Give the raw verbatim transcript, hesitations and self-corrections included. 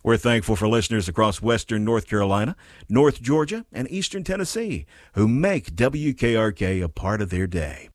We're thankful for listeners across western North Carolina, North Georgia, and eastern Tennessee who make W K R K a part of their day.